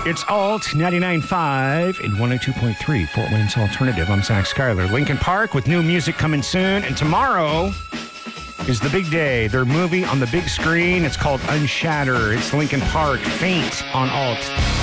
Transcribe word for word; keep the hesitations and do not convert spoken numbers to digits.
It's Alt ninety-nine point five and one oh two point three Fort Wayne's Alternative. I'm Zach Schuyler. Lincoln Park with new music coming soon. And tomorrow is the big day. Their movie on the big screen. It's called Unshatter. It's Lincoln Park. Faint on Alt.